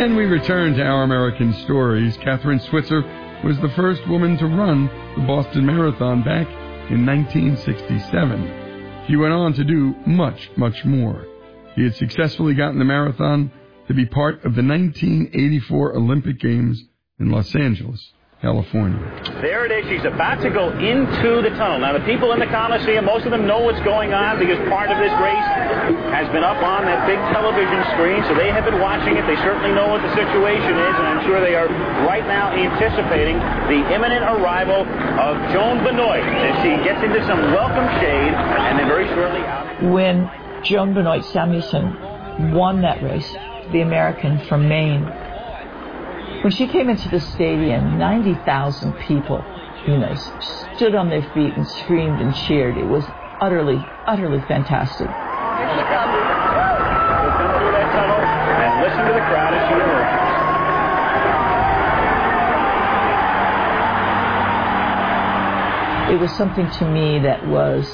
And we return to Our American Stories. Catherine Switzer was the first woman to run the Boston Marathon back in 1967. She went on to do much, much more. She had successfully gotten the marathon to be part of the 1984 Olympic Games in Los Angeles, California. There it is. She's about to go into the tunnel. Now, the people in the Coliseum, most of them know what's going on because part of this race has been up on that big television screen, so they have been watching it. They certainly know what the situation is, and I'm sure they are right now anticipating the imminent arrival of Joan Benoit as she gets into some welcome shade and then very shortly out. When Joan Benoit Samuelson won that race, the American from Maine, when she came into the stadium, 90,000 people, stood on their feet and screamed and cheered. It was utterly, utterly fantastic. Here she comes. We'll come through that tunnel and listen to the crowd as she emerges. It was something to me that was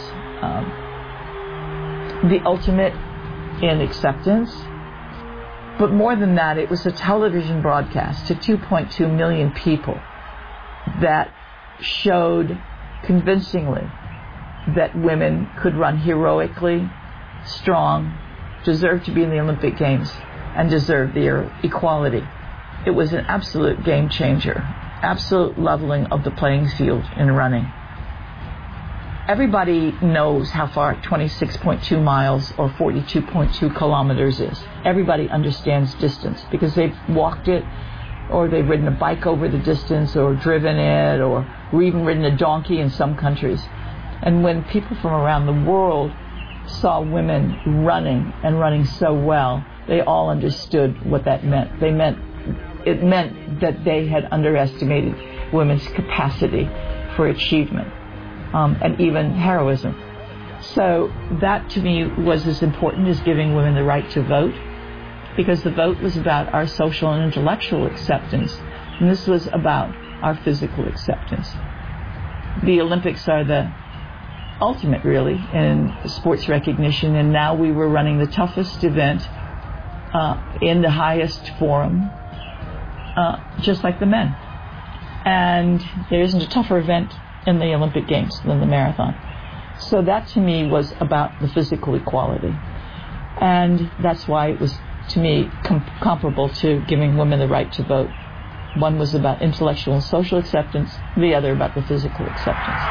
the ultimate in acceptance. But more than that, it was a television broadcast to 2.2 million people that showed convincingly that women could run heroically, strong, deserved to be in the Olympic Games, and deserved their equality. It was an absolute game changer, absolute leveling of the playing field in running. Everybody knows how far 26.2 miles or 42.2 kilometers is. Everybody understands distance because they've walked it, or they've ridden a bike over the distance, or driven it, or even ridden a donkey in some countries. And when people from around the world saw women running and running so well, they all understood what that meant. It meant that they had underestimated women's capacity for achievement. And even heroism. So that to me was as important as giving women the right to vote, because the vote was about our social and intellectual acceptance, and this was about our physical acceptance. The Olympics are the ultimate, really, in sports recognition, and now we were running the toughest event in the highest forum, just like the men. And there isn't a tougher event in the Olympic Games than the marathon. So that to me was about the physical equality. And that's why it was, to me, comparable to giving women the right to vote. One was about intellectual and social acceptance, the other about the physical acceptance.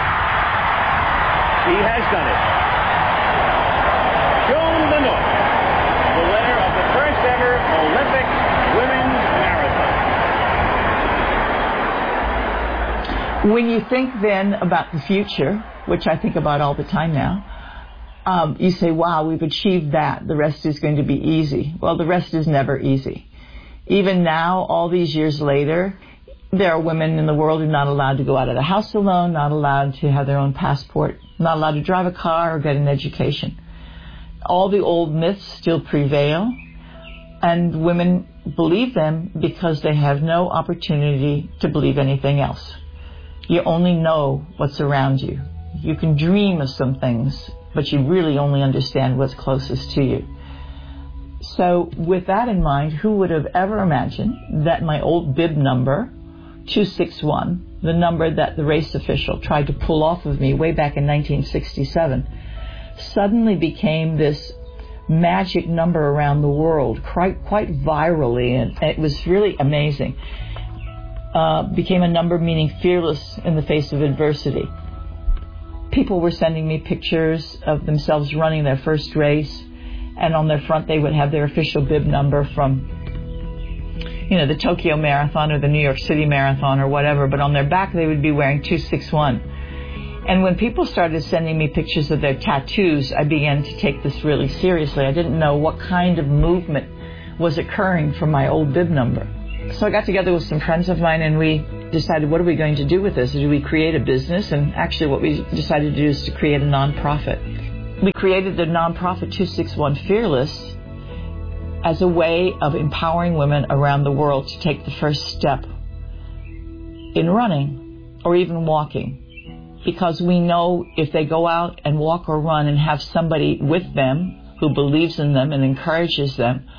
She has done it. Joan Benoit, the winner of the first ever Olympic women's marathon. When you think then about the future, which I think about all the time now, you say, wow, we've achieved that. The rest is going to be easy. Well, the rest is never easy. Even now, all these years later, there are women in the world who are not allowed to go out of the house alone, not allowed to have their own passport, not allowed to drive a car or get an education. All the old myths still prevail, and women believe them because they have no opportunity to believe anything else. You only know what's around you. You can dream of some things, but you really only understand what's closest to you. So with that in mind, who would have ever imagined that my old bib number, 261, the number that the race official tried to pull off of me way back in 1967, suddenly became this magic number around the world, quite virally, and it was really amazing. Became a number meaning fearless in the face of adversity. People were sending me pictures of themselves running their first race, and on their front they would have their official bib number from, the Tokyo Marathon or the New York City Marathon or whatever, but on their back they would be wearing 261. And when people started sending me pictures of their tattoos, I began to take this really seriously. I didn't know what kind of movement was occurring from my old bib number. So I got together with some friends of mine, and we decided, what are we going to do with this? Do we create a business? And actually what we decided to do is to create a nonprofit. We created the nonprofit 261 Fearless as a way of empowering women around the world to take the first step in running or even walking. Because we know if they go out and walk or run and have somebody with them who believes in them and encourages them,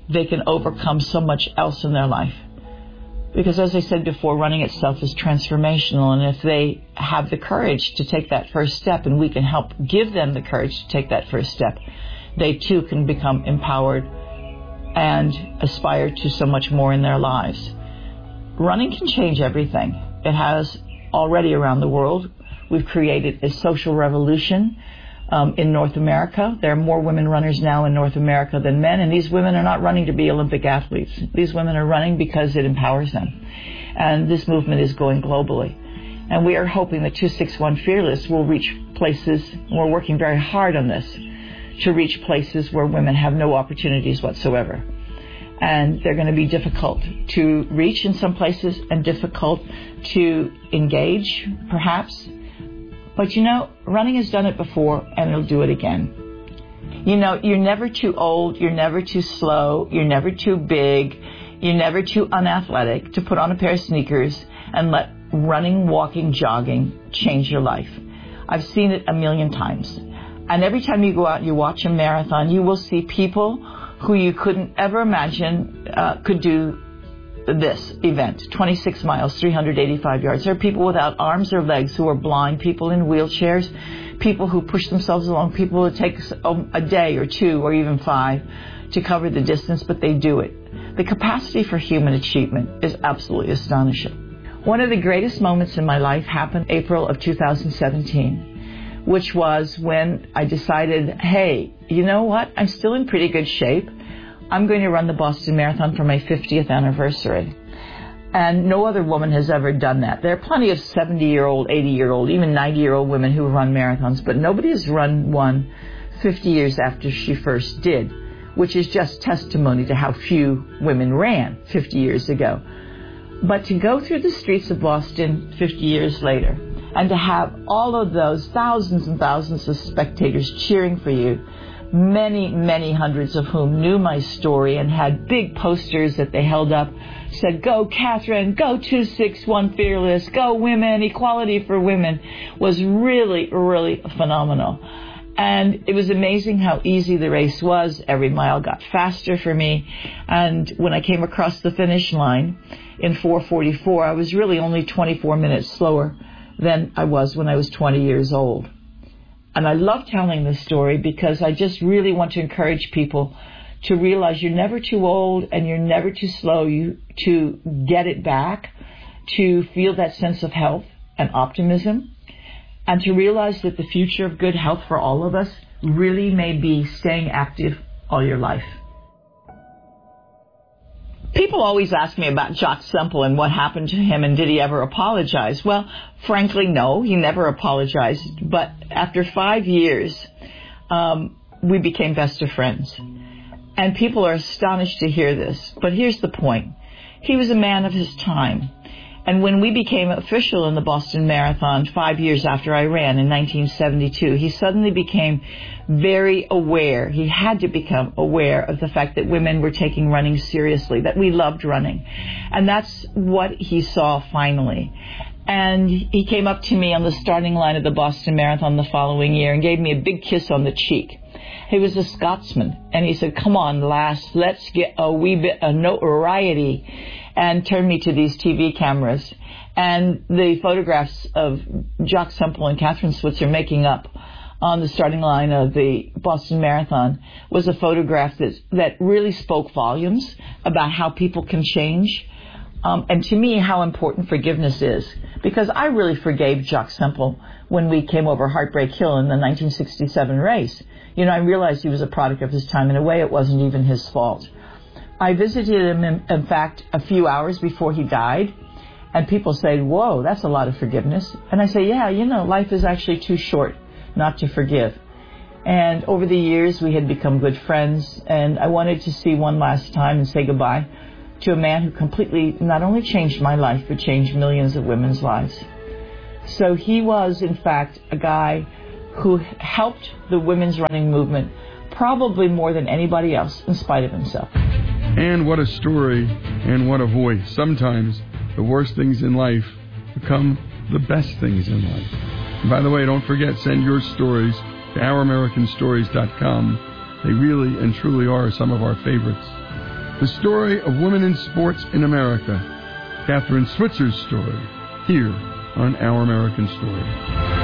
they can overcome so much else in their life. Because as I said before, running itself is transformational, and if they have the courage to take that first step, and we can help give them the courage to take that first step, they too can become empowered and aspire to so much more in their lives. Running can change everything. It has already around the world. We've created a social revolution in North America. There are more women runners now in North America than men, and these women are not running to be Olympic athletes. These women are running because it empowers them. And this movement is going globally. And we are hoping that 261 Fearless will reach places, and we're working very hard on this, to reach places where women have no opportunities whatsoever. And they're going to be difficult to reach in some places and difficult to engage, perhaps. But you know, running has done it before, and it'll do it again. You know, you're never too old, you're never too slow, you're never too big, you're never too unathletic to put on a pair of sneakers and let running, walking, jogging change your life. I've seen it a million times. And every time you go out and you watch a marathon, you will see people who you couldn't ever imagine could do this event, 26 miles, 385 yards. There are people without arms or legs who are blind, people in wheelchairs, people who push themselves along, people who take a day or two or even 5 to cover the distance, but they do it. The capacity for human achievement is absolutely astonishing. One of the greatest moments in my life happened April of 2017, which was when I decided, hey, you know what? I'm still in pretty good shape. I'm going to run the Boston Marathon for my 50th anniversary. And no other woman has ever done that. There are plenty of 70-year-old, 80-year-old, even 90-year-old women who run marathons, but nobody has run one 50 years after she first did, which is just testimony to how few women ran 50 years ago. But to go through the streets of Boston 50 years later and to have all of those thousands and thousands of spectators cheering for you, many, many hundreds of whom knew my story and had big posters that they held up, said, "Go Catherine, go 261 Fearless, go women, equality for women," was really, really phenomenal. And it was amazing how easy the race was. Every mile got faster for me. And when I came across the finish line in 4:44, I was really only 24 minutes slower than I was when I was 20 years old. And I love telling this story because I just really want to encourage people to realize you're never too old and you're never too slow to get it back, to feel that sense of health and optimism, and to realize that the future of good health for all of us really may be staying active all your life. People always ask me about Jock Semple and what happened to him and did he ever apologize. Well, frankly, no, he never apologized. But after 5 years, we became best of friends. And people are astonished to hear this. But here's the point. He was a man of his time. And when we became official in the Boston Marathon 5 years after I ran in 1972, he suddenly became very aware. He had to become aware of the fact that women were taking running seriously, that we loved running. And that's what he saw finally. And he came up to me on the starting line of the Boston Marathon the following year and gave me a big kiss on the cheek. He was a Scotsman, and he said, "Come on, lass, let's get a wee bit of notoriety," and turned me to these TV cameras. And the photographs of Jock Semple and Catherine Switzer making up on the starting line of the Boston Marathon was a photograph that really spoke volumes about how people can change. And to me, how important forgiveness is. Because I really forgave Jock Semple when we came over Heartbreak Hill in the 1967 race. You know, I realized he was a product of his time. In a way, it wasn't even his fault. I visited him, in fact, a few hours before he died. And people say, "Whoa, that's a lot of forgiveness." And I say, yeah, you know, life is actually too short not to forgive. And over the years, we had become good friends. And I wanted to see one last time and say goodbye to a man who completely not only changed my life, but changed millions of women's lives. So he was, in fact, a guy who helped the women's running movement probably more than anybody else, in spite of himself. And what a story, and what a voice. Sometimes the worst things in life become the best things in life. And by the way, don't forget, send your stories to OurAmericanStories.com. They really and truly are some of our favorites. the story of women in sports in America. Kathrine Switzer's story, here on Our American Story.